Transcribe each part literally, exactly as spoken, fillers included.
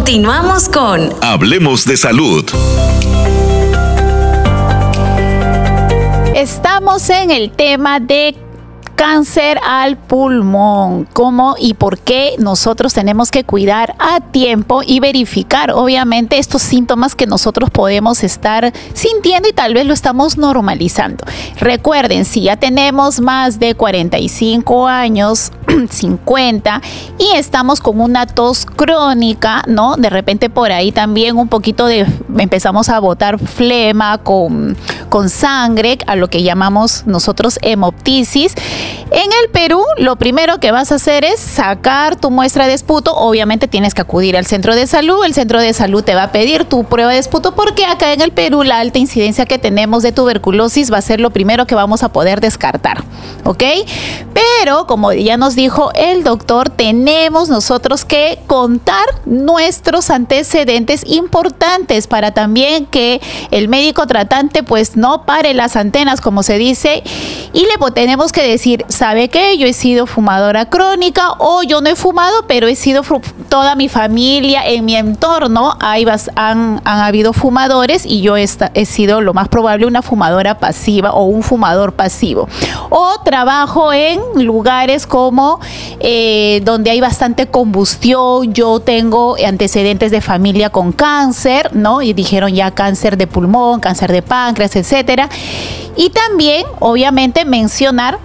Continuamos con Hablemos de Salud. Estamos en el tema de cáncer al pulmón, cómo y por qué nosotros tenemos que cuidar a tiempo y verificar obviamente estos síntomas que nosotros podemos estar sintiendo y tal vez lo estamos normalizando. Recuerden, si ya tenemos más de cuarenta y cinco años, cincuenta y estamos con una tos crónica, ¿no? De repente por ahí también un poquito de empezamos a botar flema con, con sangre, a lo que llamamos nosotros hemoptisis. En el Perú, lo primero que vas a hacer es sacar tu muestra de esputo. Obviamente tienes que acudir al centro de salud. El centro de salud te va a pedir tu prueba de esputo porque acá en el Perú la alta incidencia que tenemos de tuberculosis va a ser lo primero que vamos a poder descartar, ¿ok? Pero, como ya nos dijo el doctor, tenemos nosotros que contar nuestros antecedentes importantes para también que el médico tratante pues no pare las antenas, como se dice, y le tenemos que decir, ¿sabe qué? Yo he sido fumadora crónica o yo no he fumado, pero he sido toda mi familia, en mi entorno hay, han, han habido fumadores y yo he, he sido lo más probable una fumadora pasiva o un fumador pasivo. O trabajo en lugares como eh, donde hay bastante combustión, yo tengo antecedentes de familia con cáncer, ¿no? Y dijeron ya cáncer de pulmón, cáncer de páncreas, etcétera. Y también, obviamente, mencionar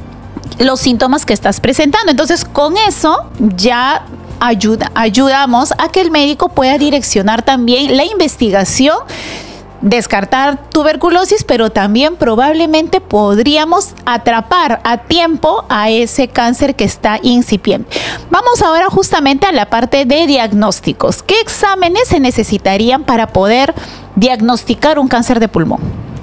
los síntomas que estás presentando. Entonces, con eso ya ayuda, ayudamos a que el médico pueda direccionar también la investigación, descartar tuberculosis, pero también probablemente podríamos atrapar a tiempo a ese cáncer que está incipiente. Vamos ahora justamente a la parte de diagnósticos. ¿Qué exámenes se necesitarían para poder diagnosticar un cáncer de pulmón?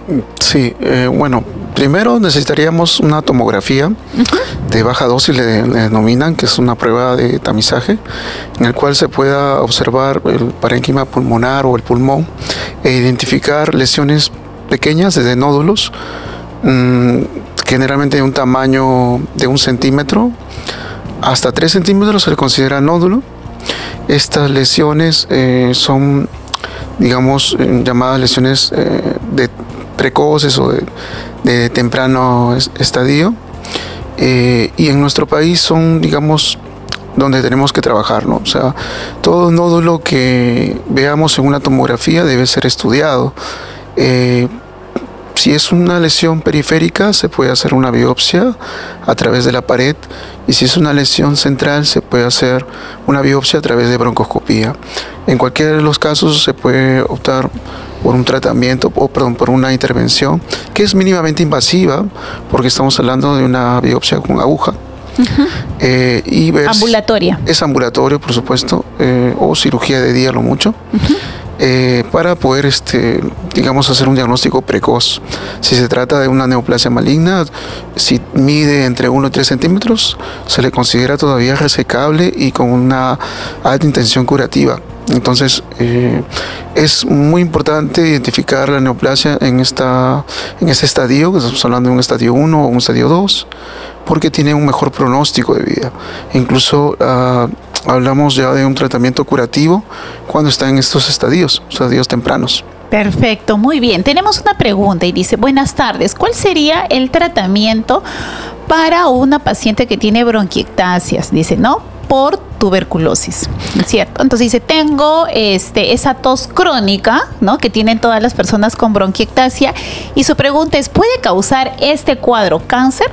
Sí, eh, bueno, primero necesitaríamos una tomografía uh-huh. de baja dosis, le, le denominan, que es una prueba de tamizaje, en el cual se pueda observar el parénquima pulmonar o el pulmón e identificar lesiones pequeñas desde nódulos, mmm, generalmente de un tamaño de un centímetro hasta tres centímetros se le considera nódulo. Estas lesiones eh, son, digamos, eh, llamadas lesiones eh, de precoces o de, de temprano estadio, eh, y en nuestro país son, digamos, donde tenemos que trabajar, ¿no? O sea, todo nódulo que veamos en una tomografía debe ser estudiado. Eh, si es una lesión periférica, se puede hacer una biopsia a través de la pared, y si es una lesión central, se puede hacer una biopsia a través de broncoscopía. En cualquiera de los casos se puede optar por un tratamiento o perdón, por una intervención que es mínimamente invasiva, porque estamos hablando de una biopsia con aguja. Uh-huh. eh, y ver ambulatoria. Si es ambulatorio, por supuesto, eh, o cirugía de día, lo mucho. Uh-huh. Eh, para poder, este, digamos, hacer un diagnóstico precoz. Si se trata de una neoplasia maligna, si mide entre uno y tres centímetros, se le considera todavía resecable y con una alta intención curativa. Entonces, eh, es muy importante identificar la neoplasia en, esta, en este estadio, que estamos hablando de un estadio uno o un estadio dos, porque tiene un mejor pronóstico de vida. Incluso uh, hablamos ya de un tratamiento curativo cuando está en estos estadios, estadios tempranos. Perfecto, muy bien. Tenemos una pregunta y dice, buenas tardes, ¿cuál sería el tratamiento para una paciente que tiene bronquiectasias? Dice, ¿no? Por tuberculosis, ¿cierto? Entonces dice, tengo este, esa tos crónica, ¿no? Que tienen todas las personas con bronquiectasia, y su pregunta es, ¿puede causar este cuadro cáncer?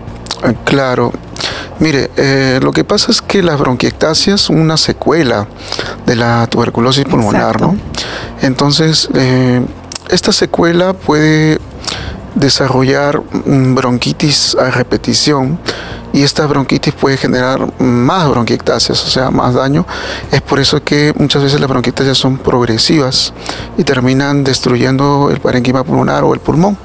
Claro. Mire, eh, lo que pasa es que las bronquiectasias son una secuela de la tuberculosis pulmonar, exacto, ¿no? Entonces, eh, esta secuela puede desarrollar bronquitis a repetición, y esta bronquitis puede generar más bronquiectasias, o sea, más daño. Es por eso que muchas veces las bronquiectasias son progresivas y terminan destruyendo el parénquima pulmonar o el pulmón.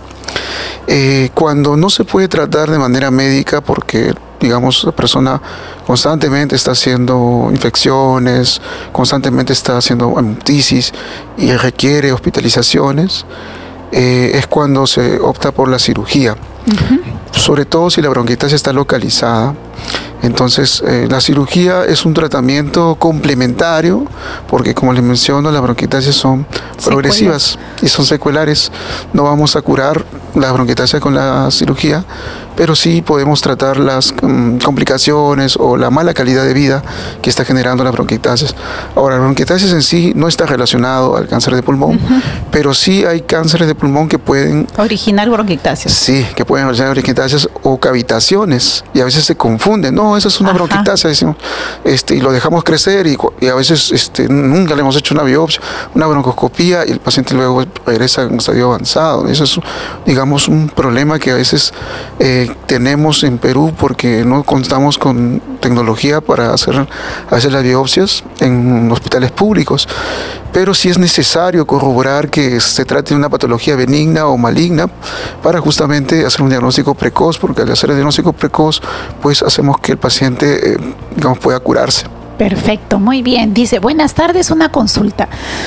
Eh, cuando no se puede tratar de manera médica, porque digamos la persona constantemente está haciendo infecciones, constantemente está haciendo hemoptisis y requiere hospitalizaciones, eh, es cuando se opta por la cirugía. Uh-huh. Sobre todo si la bronquiectasia está localizada. Entonces, eh, la cirugía es un tratamiento complementario, porque como les menciono, las bronquiectasias son progresivas y son secuelares. No vamos a curar las bronquiectasias con la cirugía, pero sí podemos tratar las um, complicaciones o la mala calidad de vida que está generando las bronquiectasias. Ahora, la bronquiectasias en sí no está relacionado al cáncer de pulmón, uh-huh. pero sí hay cánceres de pulmón que pueden originar bronquiectasias. Sí, que pueden originar bronquiectasias o cavitaciones, y a veces se confunden. No, esa es una Ajá. bronquiectasia, decimos, este, y lo dejamos crecer, y, y a veces este, nunca le hemos hecho una biopsia, una broncoscopía, y el paciente luego regresa en un estadio avanzado. Eso es, digamos, un problema que a veces eh, tenemos en Perú porque no contamos con tecnología para hacer a veces las biopsias en hospitales públicos, pero sí es necesario corroborar que se trate de una patología benigna o maligna para justamente hacer un diagnóstico precoz, porque al hacer el diagnóstico precoz pues hacemos que el paciente eh, digamos, pueda curarse. Perfecto, muy bien. Dice, buenas tardes, una consulta.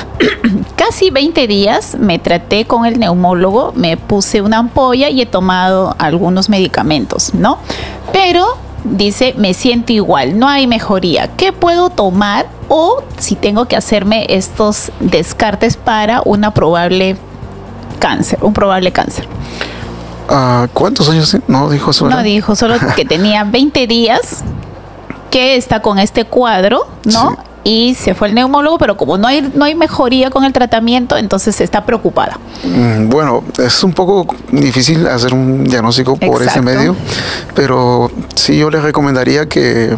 Casi veinte días me traté con el neumólogo, me puse una ampolla y he tomado algunos medicamentos, ¿no? Pero, dice, me siento igual, no hay mejoría. ¿Qué puedo tomar? O si tengo que hacerme estos descartes para una probable cáncer, un probable cáncer. Uh, ¿Cuántos años? No dijo solo. No dijo, solo que tenía veinte días que está con este cuadro, ¿no? Sí. Y se fue al neumólogo, pero como no hay, no hay mejoría con el tratamiento, entonces está preocupada. Mm, bueno, es un poco difícil hacer un diagnóstico por Exacto. ese medio, pero sí yo les recomendaría que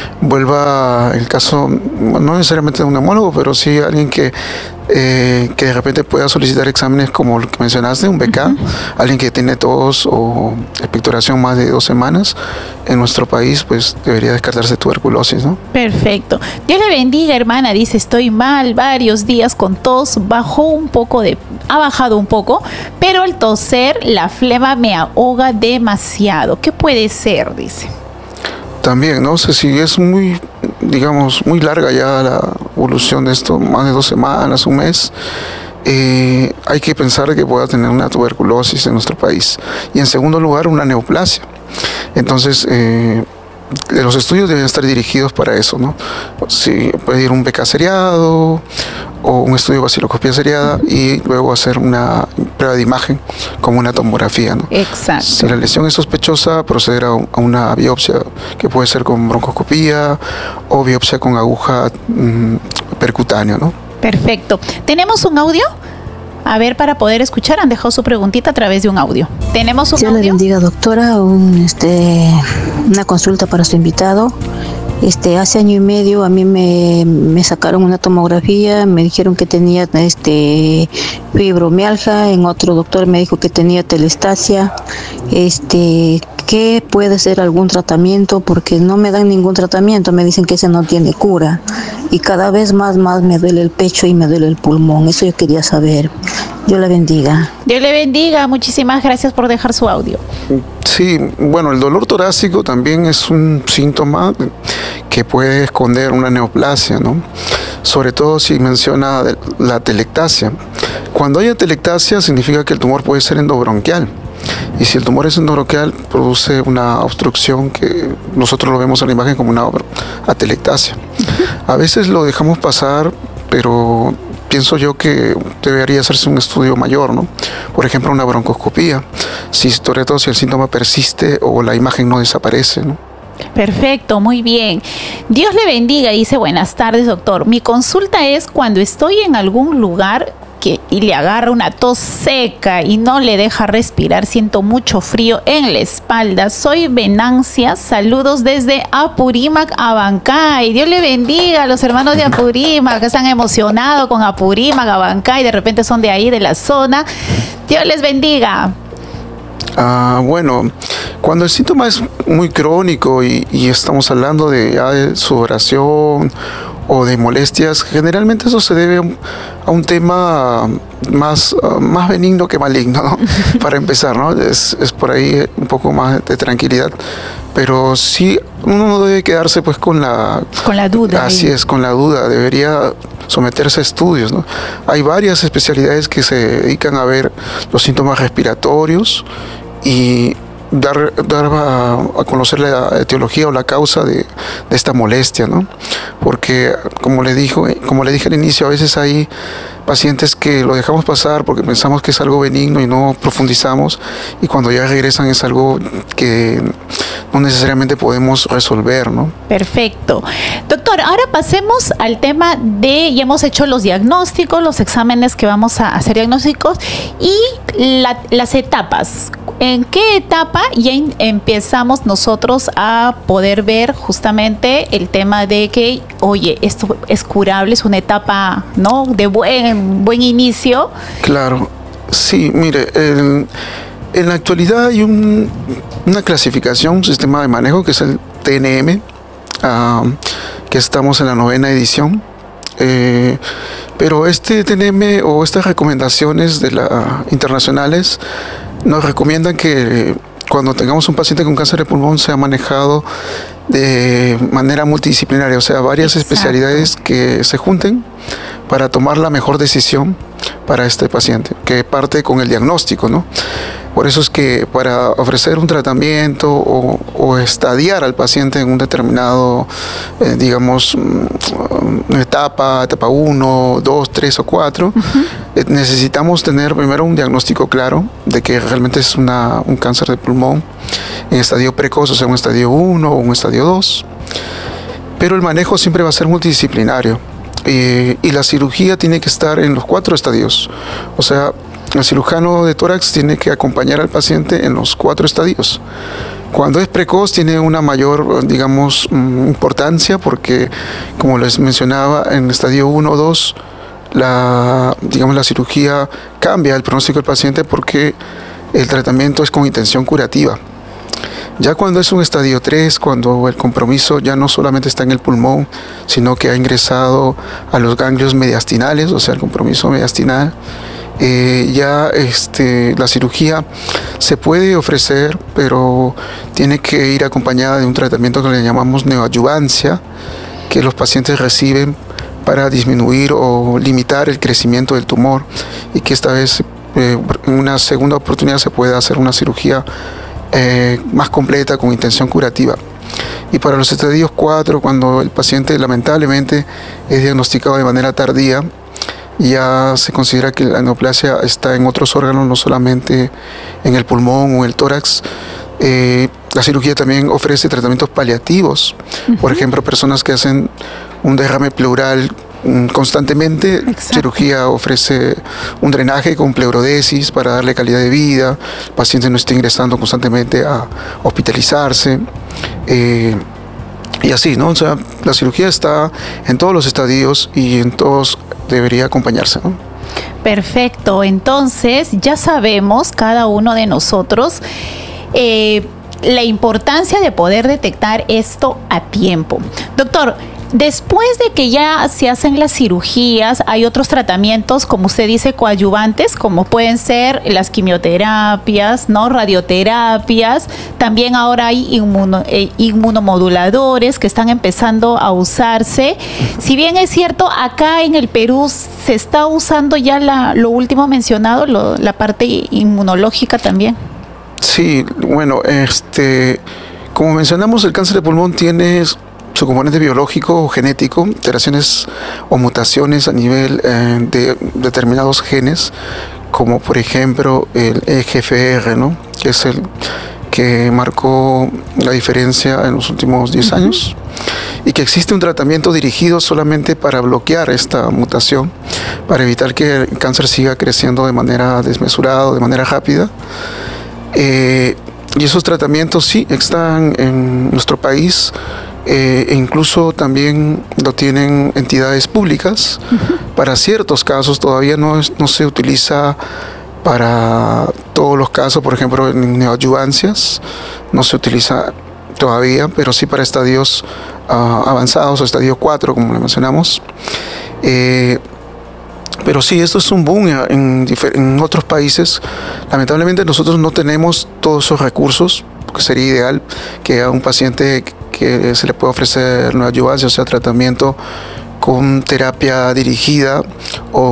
vuelva el caso, no necesariamente de un neumólogo, pero sí alguien que Eh, que de repente pueda solicitar exámenes como lo que mencionaste, un B K, uh-huh. alguien que tiene tos o expectoración más de dos semanas en nuestro país, pues debería descartarse tuberculosis, ¿no? Perfecto. Dios le bendiga, hermana. Dice, estoy mal varios días con tos, bajó un poco de, ha bajado un poco, pero al toser la flema me ahoga demasiado. ¿Qué puede ser? Dice. También, no sé si es muy, digamos, muy larga ya la evolución de esto, más de dos semanas, un mes, eh, hay que pensar que pueda tener una tuberculosis en nuestro país. Y en segundo lugar, una neoplasia. Entonces, eh, los estudios deben estar dirigidos para eso, ¿no? Si puede ir un B K seriado o un estudio de baciloscopía seriada y luego hacer una prueba de imagen como una tomografía, ¿no? Exacto. Si la lesión es sospechosa, proceder a, un, a una biopsia que puede ser con broncoscopía o biopsia con aguja mmm, percutánea, ¿no? Perfecto. ¿Tenemos un audio? A ver, para poder escuchar, han dejado su preguntita a través de un audio. ¿Tenemos un Dios audio? le bendiga, doctora. Un, este, una consulta para su invitado. Este, hace año y medio a mí me, me sacaron una tomografía, me dijeron que tenía este, fibromialgia, en otro doctor me dijo que tenía telestasia. Este, ¿qué puede ser algún tratamiento? Porque no me dan ningún tratamiento, me dicen que ese no tiene cura. Y cada vez más, más me duele el pecho y me duele el pulmón. Eso yo quería saber. Dios le bendiga. Dios le bendiga. Muchísimas gracias por dejar su audio. Sí, bueno, el dolor torácico también es un síntoma que puede esconder una neoplasia, ¿no? Sobre todo si menciona la telectasia. Cuando hay telectasia significa que el tumor puede ser endobronquial. Y si el tumor es endobronquial, produce una obstrucción que nosotros lo vemos en la imagen como una atelectasia. A veces lo dejamos pasar, pero pienso yo que debería hacerse un estudio mayor, ¿no? Por ejemplo, una broncoscopía, si, sobre todo si el síntoma persiste o la imagen no desaparece, ¿no? Perfecto, muy bien. Dios le bendiga. Dice, buenas tardes, doctor. Mi consulta es cuando estoy en algún lugar que, y le agarra una tos seca y no le deja respirar, siento mucho frío en la espalda. Soy Venancia, saludos desde Apurímac, Abancay. Dios le bendiga a los hermanos de Apurímac que están emocionados con Apurímac, Abancay, de repente son de ahí, de la zona. Dios les bendiga. Ah, bueno, cuando el síntoma es muy crónico y, y estamos hablando de, ya de sudoración o de molestias, generalmente eso se debe a un, a un tema más, uh, más benigno que maligno, ¿no? Para empezar, ¿no? Es, es por ahí un poco más de tranquilidad, pero sí uno no debe quedarse pues con la... Con la duda. Así es, con la duda, debería someterse a estudios, ¿no? Hay varias especialidades que se dedican a ver los síntomas respiratorios y dar, dar a, a conocer la etiología o la causa de, de esta molestia, ¿no? Porque, como le, dijo, como le dije al inicio, a veces hay pacientes que lo dejamos pasar porque pensamos que es algo benigno y no profundizamos, y cuando ya regresan es algo que no necesariamente podemos resolver, ¿no? Perfecto. Doctor, ahora pasemos al tema de, ya hemos hecho los diagnósticos, los exámenes que vamos a hacer diagnósticos y la, las etapas. ¿En qué etapa ya in, empezamos nosotros a poder ver justamente el tema de que, oye, esto es curable, es una etapa, ¿no?, de buen, buen inicio? Claro, sí, mire, el, en la actualidad hay un, una clasificación, un sistema de manejo que es el T N M, uh, que estamos en la novena edición. Eh, pero este T N M o estas recomendaciones de la, internacionales nos recomiendan que cuando tengamos un paciente con cáncer de pulmón sea manejado de manera multidisciplinaria, o sea, varias Exacto. especialidades que se junten para tomar la mejor decisión para este paciente, que parte con el diagnóstico, ¿no? Por eso es que para ofrecer un tratamiento o, o estadiar al paciente en un determinado, eh, digamos, etapa, etapa uno, dos, tres o cuatro, uh-huh. eh, necesitamos tener primero un diagnóstico claro de que realmente es una, un cáncer de pulmón en estadio precoz, o sea, un estadio uno o un estadio dos. Pero el manejo siempre va a ser multidisciplinario. Eh, y la cirugía tiene que estar en los cuatro estadios. O sea, el cirujano de tórax tiene que acompañar al paciente en los cuatro estadios. Cuando es precoz tiene una mayor, digamos, importancia porque, como les mencionaba, en el estadio uno o dos, la, digamos, la cirugía cambia el pronóstico del paciente porque el tratamiento es con intención curativa. Ya cuando es un estadio tres, cuando el compromiso ya no solamente está en el pulmón, sino que ha ingresado a los ganglios mediastinales, o sea, el compromiso mediastinal, eh, ya este, la cirugía se puede ofrecer, pero tiene que ir acompañada de un tratamiento que le llamamos neoadyuvancia, que los pacientes reciben para disminuir o limitar el crecimiento del tumor, y que esta vez, eh, en una segunda oportunidad, se puede hacer una cirugía Eh, más completa con intención curativa. Y para los estadios cuatro, cuando el paciente lamentablemente es diagnosticado de manera tardía, ya se considera que la neoplasia está en otros órganos, no solamente en el pulmón o el tórax. Eh, la cirugía también ofrece tratamientos paliativos. Uh-huh. Por ejemplo, personas que hacen un derrame pleural constantemente. Exacto. Cirugía ofrece un drenaje con pleurodesis para darle calidad de vida, el paciente no está ingresando constantemente a hospitalizarse, eh, y así, ¿no? O sea, la cirugía está en todos los estadios y en todos debería acompañarse, ¿no? Perfecto, entonces ya sabemos cada uno de nosotros eh, la importancia de poder detectar esto a tiempo. Doctor, después de que ya se hacen las cirugías, hay otros tratamientos, como usted dice, coadyuvantes, como pueden ser las quimioterapias, ¿no?, radioterapias. También ahora hay inmuno, eh, inmunomoduladores que están empezando a usarse. Si bien es cierto, acá en el Perú se está usando ya la, lo último mencionado, lo, la parte inmunológica también. Sí, bueno, este, como mencionamos, el cáncer de pulmón tiene su componente biológico o genético, alteraciones o mutaciones a nivel eh, de determinados genes, como por ejemplo el E G F R, ¿no?, que es el que marcó la diferencia en los últimos diez años, y que existe un tratamiento dirigido solamente para bloquear esta mutación, para evitar que el cáncer siga creciendo de manera desmesurada, de manera rápida. Eh, y esos tratamientos sí están en nuestro país. Eh, e incluso también lo tienen entidades públicas. Uh-huh. Para ciertos casos todavía no, es, no se utiliza para todos los casos, por ejemplo en neoadyuvancias no se utiliza todavía, pero sí para estadios uh, avanzados o estadio cuatro, como le mencionamos. Eh, pero sí, esto es un boom en, en otros países. Lamentablemente nosotros no tenemos todos esos recursos, porque sería ideal que a un paciente que se le pueda ofrecer neoadyuvancia, o sea, tratamiento con terapia dirigida o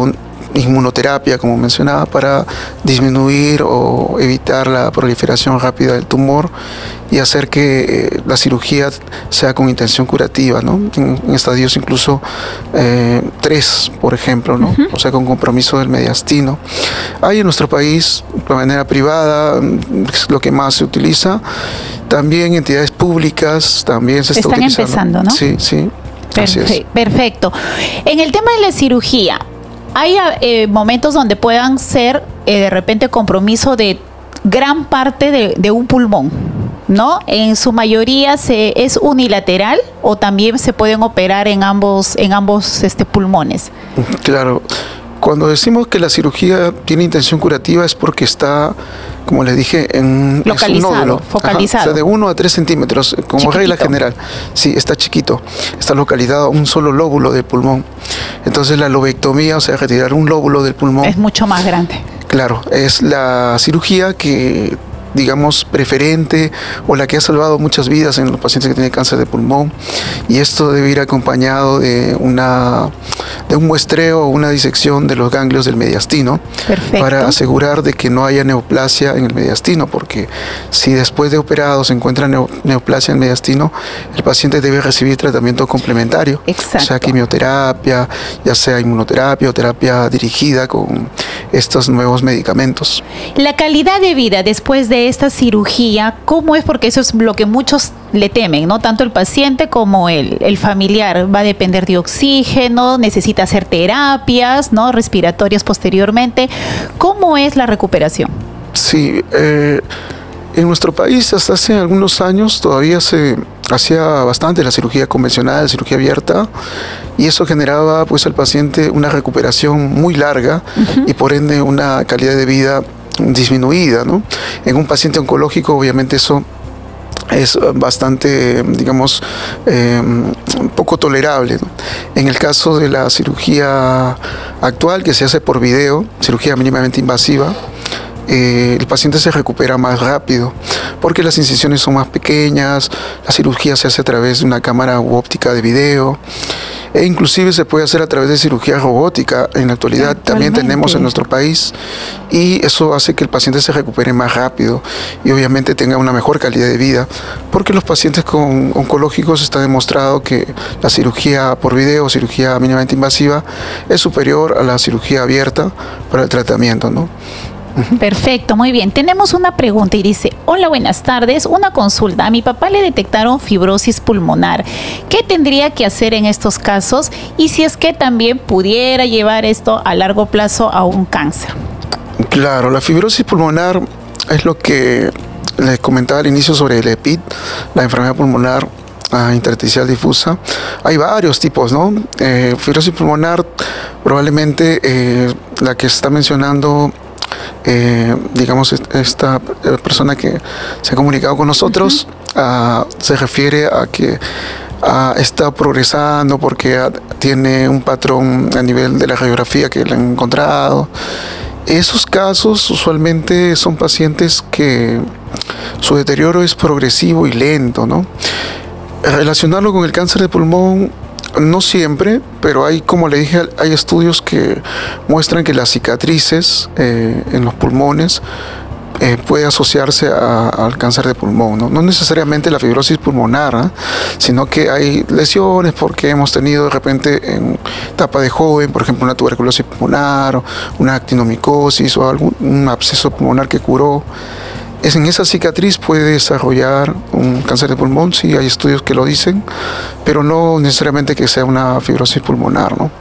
inmunoterapia, como mencionaba, para disminuir o evitar la proliferación rápida del tumor y hacer que eh, la cirugía sea con intención curativa, ¿no? En, en estadios incluso eh, tres, por ejemplo, ¿no? Uh-huh. O sea, con compromiso del mediastino. Hay en nuestro país, de manera privada, es lo que más se utiliza. También entidades públicas, también se está Están utilizando. empezando, ¿no? Sí, sí. Perfe- perfecto. En el tema de la cirugía, ¿hay eh, momentos donde puedan ser eh, de repente compromiso de gran parte de, de un pulmón? ¿No? En su mayoría se, es unilateral o también se pueden operar en ambos, en ambos este, pulmones. Claro. Cuando decimos que la cirugía tiene intención curativa es porque está, como les dije, en localizado, es un nódulo, focalizado. Ajá, o sea, de uno a tres centímetros, como chiquitito. Regla general. Sí, está chiquito. Está localizado a un solo lóbulo del pulmón. Entonces la lobectomía, o sea, retirar un lóbulo del pulmón, es mucho más grande. Claro, es la cirugía que, digamos, preferente o la que ha salvado muchas vidas en los pacientes que tienen cáncer de pulmón, y esto debe ir acompañado de una de un muestreo o una disección de los ganglios del mediastino. Perfecto. Para asegurar de que no haya neoplasia en el mediastino, porque si después de operado se encuentra neo, neoplasia en el mediastino, el paciente debe recibir tratamiento complementario. Exacto. O sea, quimioterapia, ya sea inmunoterapia o terapia dirigida con estos nuevos medicamentos. La calidad de vida después de esta cirugía, ¿cómo es? Porque eso es lo que muchos le temen, ¿no? Tanto el paciente como el, el familiar. Va a depender de oxígeno, necesita hacer terapias, ¿no? Respiratorias posteriormente. ¿Cómo es la recuperación? Sí, eh, en nuestro país hasta hace algunos años todavía se hacía bastante la cirugía convencional, cirugía abierta, y eso generaba pues al paciente una recuperación muy larga. Uh-huh. Y por ende una calidad de vida disminuida, ¿no? En un paciente oncológico obviamente eso es bastante, digamos, eh, poco tolerable, ¿no? En el caso de la cirugía actual, que se hace por video, cirugía mínimamente invasiva, eh, el paciente se recupera más rápido porque las incisiones son más pequeñas, la cirugía se hace a través de una cámara u óptica de video, e inclusive se puede hacer a través de cirugía robótica. En la actualidad también tenemos en nuestro país, y eso hace que el paciente se recupere más rápido y obviamente tenga una mejor calidad de vida, porque los pacientes con oncológicos está demostrado que la cirugía por video, cirugía mínimamente invasiva, es superior a la cirugía abierta para el tratamiento, ¿no? Perfecto, muy bien. Tenemos una pregunta y dice: hola, buenas tardes, una consulta. A mi papá le detectaron fibrosis pulmonar. ¿Qué tendría que hacer en estos casos? Y si es que también pudiera llevar esto a largo plazo a un cáncer. Claro, la fibrosis pulmonar es lo que les comentaba al inicio sobre el E P I D, la enfermedad pulmonar uh, intersticial difusa. Hay varios tipos, ¿no? Eh, fibrosis pulmonar, probablemente eh, la que se está mencionando, Eh, digamos, esta persona que se ha comunicado con nosotros, uh-huh. uh, se refiere a que uh, está progresando porque uh, tiene un patrón a nivel de la radiografía que le han encontrado. Esos casos usualmente son pacientes que su deterioro es progresivo y lento, ¿no? Relacionarlo con el cáncer de pulmón, no siempre, pero hay, como le dije, hay estudios que muestran que las cicatrices eh, en los pulmones eh, puede asociarse a, al cáncer de pulmón, ¿no? No necesariamente la fibrosis pulmonar, ¿eh? Sino que hay lesiones porque hemos tenido de repente en etapa de joven, por ejemplo, una tuberculosis pulmonar, o una actinomicosis o algún un absceso pulmonar que curó. Es en esa cicatriz puede desarrollar un cáncer de pulmón, sí, hay estudios que lo dicen, pero no necesariamente que sea una fibrosis pulmonar, ¿no?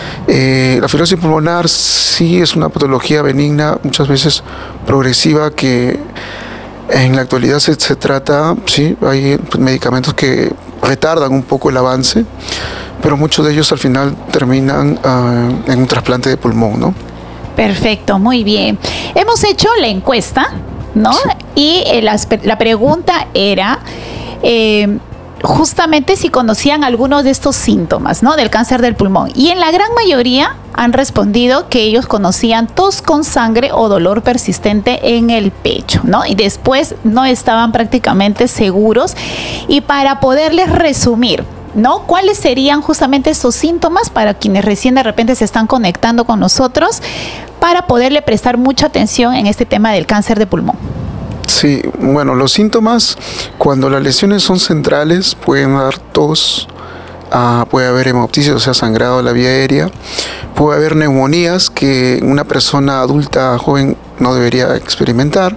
Eh, la fibrosis pulmonar sí es una patología benigna, muchas veces progresiva, que en la actualidad se, se trata, sí, hay medicamentos que retardan un poco el avance, pero muchos de ellos al final terminan uh, en un trasplante de pulmón, ¿no? Perfecto, muy bien. Hemos hecho la encuesta, ¿no? Sí. Y eh, la, la pregunta era eh, justamente si conocían algunos de estos síntomas, ¿no? Del cáncer del pulmón. Y en la gran mayoría han respondido que ellos conocían tos con sangre o dolor persistente en el pecho, ¿no? Y después no estaban prácticamente seguros. Y para poderles resumir, ¿no? ¿Cuáles serían justamente esos síntomas para quienes recién de repente se están conectando con nosotros para poderle prestar mucha atención en este tema del cáncer de pulmón? Sí, bueno, los síntomas, cuando las lesiones son centrales, pueden dar tos, uh, puede haber hemoptisis, o sea, sangrado de la vía aérea, puede haber neumonías que una persona adulta joven no debería experimentar.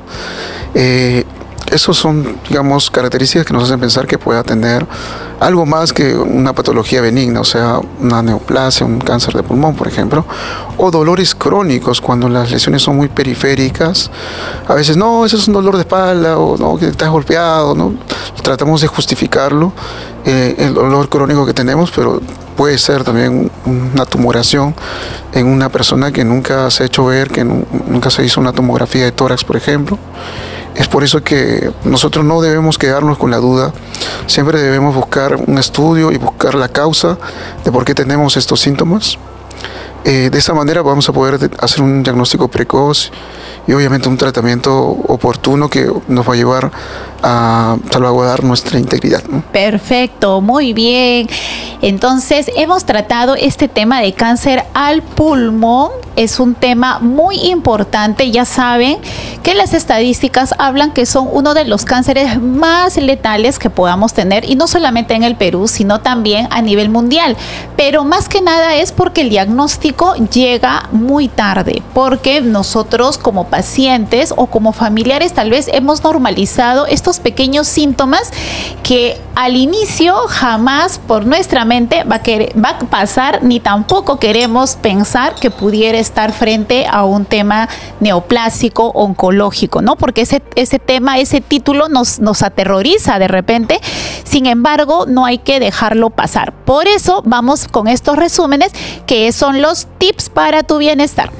Eh, Esos son, digamos, características que nos hacen pensar que pueda tener algo más que una patología benigna, o sea, una neoplasia, un cáncer de pulmón, por ejemplo, o dolores crónicos cuando las lesiones son muy periféricas. A veces, no, eso es un dolor de espalda, o no, que estás golpeado, ¿no? Tratamos de justificarlo, eh, el dolor crónico que tenemos, pero puede ser también una tumoración en una persona que nunca se ha hecho ver, que nunca se hizo una tomografía de tórax, por ejemplo. Es por eso que nosotros no debemos quedarnos con la duda, siempre debemos buscar un estudio y buscar la causa de por qué tenemos estos síntomas. Eh, de esa manera vamos a poder hacer un diagnóstico precoz y obviamente un tratamiento oportuno que nos va a llevar a salvaguardar nuestra integridad, ¿no? Perfecto, muy bien. Entonces, hemos tratado este tema de cáncer al pulmón. Es un tema muy importante. Ya saben que las estadísticas hablan que son uno de los cánceres más letales que podamos tener, y no solamente en el Perú, sino también a nivel mundial. Pero más que nada es porque el diagnóstico llega muy tarde, porque nosotros como pacientes o como familiares tal vez hemos normalizado estos pequeños síntomas que al inicio jamás por nuestra mente va a, querer, va a pasar, ni tampoco queremos pensar que pudiera estar frente a un tema neoplásico oncológico, ¿no? Porque ese, ese tema, ese título nos, nos aterroriza de repente. Sin embargo, no hay que dejarlo pasar. Por eso vamos con estos resúmenes que son los tips para tu bienestar.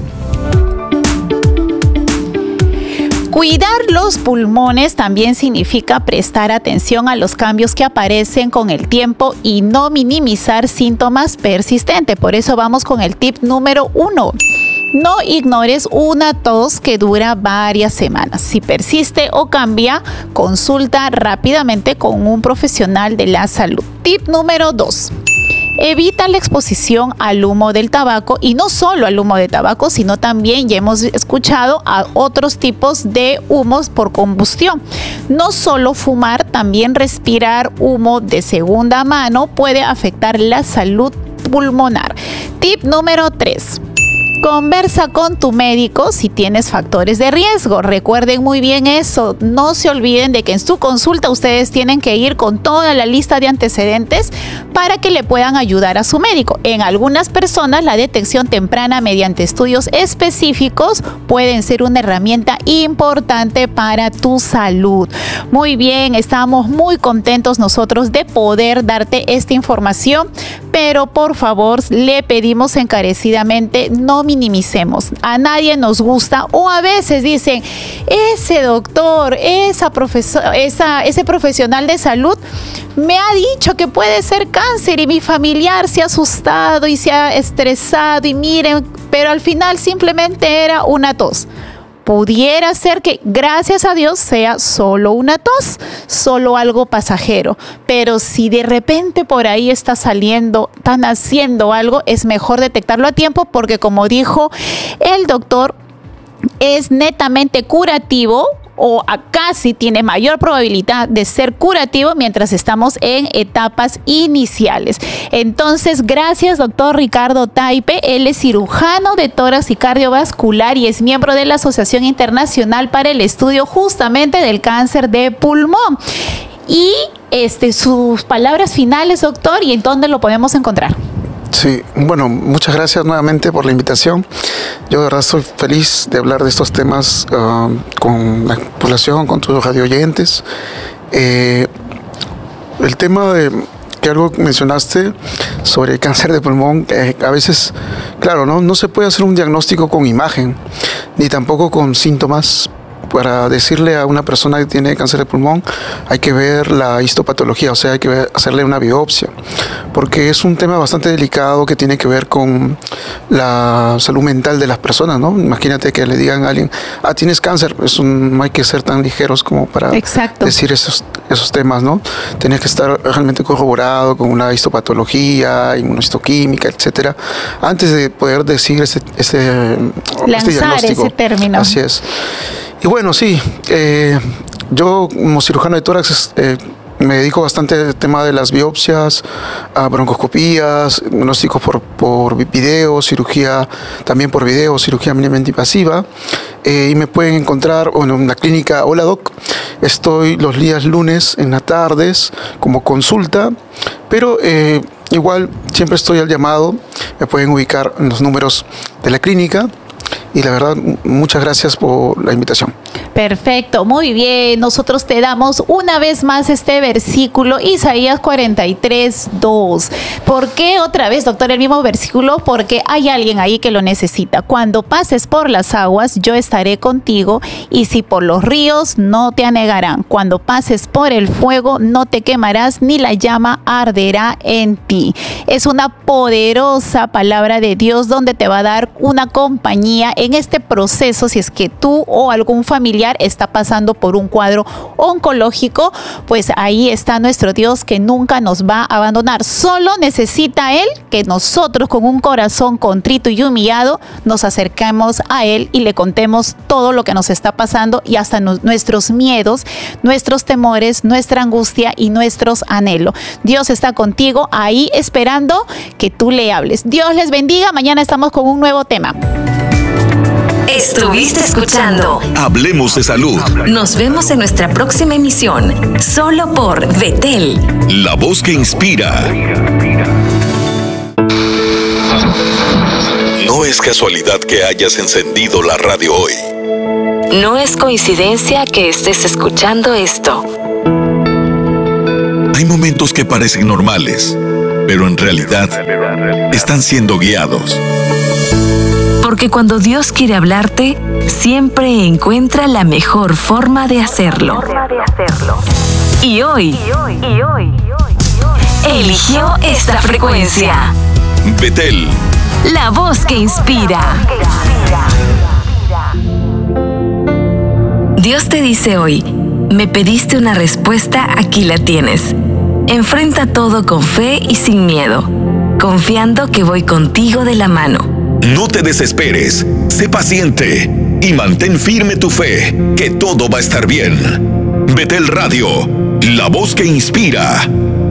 Cuidar los pulmones también significa prestar atención a los cambios que aparecen con el tiempo y no minimizar síntomas persistentes. Por eso vamos con el tip número uno. No ignores una tos que dura varias semanas. Si persiste o cambia, consulta rápidamente con un profesional de la salud. Tip número dos. Evita la exposición al humo del tabaco, y no solo al humo de tabaco, sino también ya hemos escuchado a otros tipos de humos por combustión. No solo fumar, también respirar humo de segunda mano puede afectar la salud pulmonar. Tip número tres. Conversa con tu médico si tienes factores de riesgo. Recuerden muy bien eso. No se olviden de que en su consulta ustedes tienen que ir con toda la lista de antecedentes para que le puedan ayudar a su médico. En algunas personas, la detección temprana mediante estudios específicos pueden ser una herramienta importante para tu salud. Muy bien, estamos muy contentos nosotros de poder darte esta información, pero por favor le pedimos encarecidamente no minimicemos. A nadie nos gusta, o a veces dicen, ese doctor, esa profesor, esa, ese profesional de salud me ha dicho que puede ser cáncer y mi familiar se ha asustado y se ha estresado y miren, pero al final simplemente era una tos. Pudiera ser que, gracias a Dios, sea solo una tos, solo algo pasajero. Pero si de repente por ahí está saliendo, están haciendo algo, es mejor detectarlo a tiempo, porque como dijo el doctor, es netamente curativo, o casi tiene mayor probabilidad de ser curativo mientras estamos en etapas iniciales. Entonces, gracias, doctor Ricardo Taipe. Él es cirujano de tórax y cardiovascular y es miembro de la Asociación Internacional para el Estudio justamente del Cáncer de Pulmón. Y este, sus palabras finales, doctor, ¿y en dónde lo podemos encontrar? Sí, bueno, muchas gracias nuevamente por la invitación. Yo de verdad estoy feliz de hablar de estos temas uh, con la población, con tus radioyentes. Eh, el tema de que algo mencionaste sobre el cáncer de pulmón, eh, a veces, claro, ¿no? no se puede hacer un diagnóstico con imagen, ni tampoco con síntomas para decirle a una persona que tiene cáncer de pulmón, hay que ver la histopatología, o sea, hay que ver, hacerle una biopsia, porque es un tema bastante delicado que tiene que ver con la salud mental de las personas, ¿no? Imagínate que le digan a alguien, ah, tienes cáncer, es un, no hay que ser tan ligeros como para Exacto. decir esos, esos temas, ¿no? Tienes que estar realmente corroborado con una histopatología, inmunohistoquímica, etcétera, antes de poder decir ese, ese, este diagnóstico. Ese término. Así es. Y bueno, sí, eh, yo como cirujano de tórax eh, me dedico bastante al tema de las biopsias, a broncoscopías, diagnósticos por, por video, cirugía también por video, cirugía mínimamente invasiva. Eh, y me pueden encontrar bueno, en la clínica Hola Doc. Estoy los días lunes en las tardes como consulta, pero eh, igual siempre estoy al llamado. Me pueden ubicar en los números de la clínica. Y la verdad, muchas gracias por la invitación. Perfecto, muy bien. Nosotros te damos una vez más este versículo, Isaías cuarenta y tres, dos. ¿Por qué otra vez, doctor, el mismo versículo? Porque hay alguien ahí que lo necesita. Cuando pases por las aguas, yo estaré contigo, y si por los ríos, no te anegarán. Cuando pases por el fuego, no te quemarás, ni la llama arderá en ti. Es una poderosa palabra de Dios donde te va a dar una compañía en este proceso, si es que tú o algún familiar está pasando por un cuadro oncológico, pues ahí está nuestro Dios que nunca nos va a abandonar. Solo necesita Él que nosotros con un corazón contrito y humillado nos acerquemos a Él y le contemos todo lo que nos está pasando y hasta no, nuestros miedos, nuestros temores, nuestra angustia y nuestros anhelos. Dios está contigo ahí esperando que tú le hables. Dios les bendiga. Mañana estamos con un nuevo tema. Estuviste escuchando Hablemos de Salud. Nos vemos en nuestra próxima emisión, solo por Betel, la voz que inspira. No es casualidad que hayas encendido la radio hoy. No es coincidencia que estés escuchando esto. Hay momentos que parecen normales, pero en realidad están siendo guiados. Porque cuando Dios quiere hablarte, siempre encuentra la mejor forma de hacerlo. Y hoy, eligió esta frecuencia. Betel, la voz que inspira. Dios te dice hoy, me pediste una respuesta, aquí la tienes. Enfrenta todo con fe y sin miedo, confiando que voy contigo de la mano. No te desesperes, sé paciente y mantén firme tu fe, que todo va a estar bien. Betel Radio, la voz que inspira.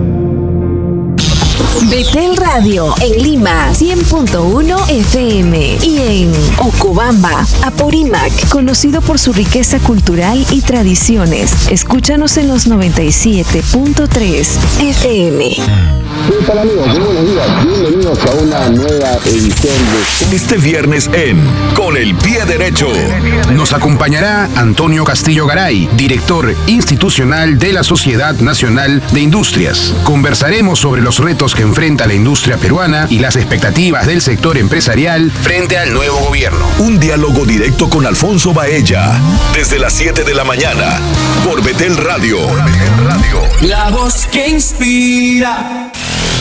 Betel Radio en Lima, cien punto uno F M, y en Ocobamba, Apurímac, conocido por su riqueza cultural y tradiciones. Escúchanos en los noventa y siete punto tres F M. ¿Qué tal, amigos? Muy buenos días. Bienvenidos a una nueva edición de... Este viernes en Con el Pie Derecho nos acompañará Antonio Castillo Garay, director institucional de la Sociedad Nacional de Industrias. Conversaremos sobre los retos que enfrenta la industria peruana y las expectativas del sector empresarial frente al nuevo gobierno. Un diálogo directo con Alfonso Baella, desde las siete de la mañana, por Betel Radio. Por Betel Radio. La voz que inspira.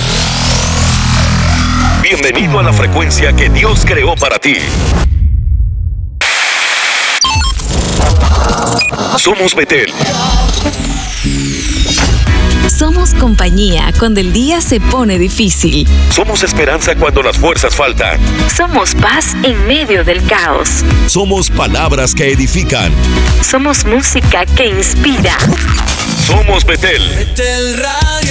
Bienvenido a la frecuencia que Dios creó para ti. Somos Betel. Somos compañía cuando el día se pone difícil. Somos esperanza cuando las fuerzas faltan. Somos paz en medio del caos. Somos palabras que edifican. Somos música que inspira. Somos Betel. Betel Radio,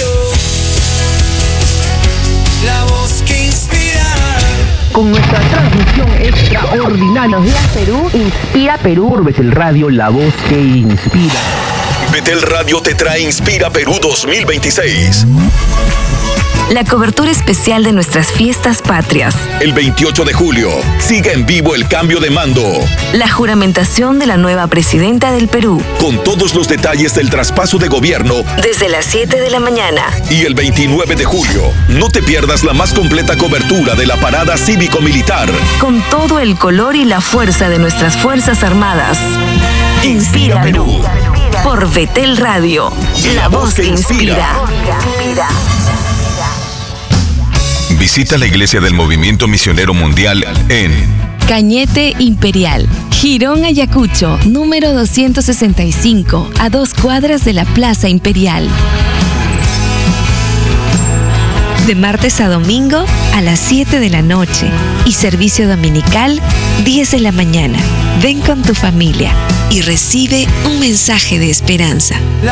la voz que inspira. Con nuestra transmisión extraordinaria de Perú, Inspira Perú por Betel Radio, la voz que inspira. Betel Radio te trae Inspira Perú dos mil veintiséis. la cobertura especial de nuestras fiestas patrias. El veintiocho de julio, siga en vivo el cambio de mando. La juramentación de la nueva presidenta del Perú. Con todos los detalles del traspaso de gobierno. Desde las siete de la mañana. Y el veintinueve de julio, no te pierdas la más completa cobertura de la parada cívico-militar. Con todo el color y la fuerza de nuestras Fuerzas Armadas. Inspira Perú. Por Betel Radio, la voz que inspira. Visita la iglesia del Movimiento Misionero Mundial en Cañete Imperial, Girón Ayacucho, número doscientos sesenta y cinco, a dos cuadras de la Plaza Imperial. De martes a domingo a las siete de la noche y servicio dominical diez de la mañana. Ven con tu familia y recibe un mensaje de esperanza.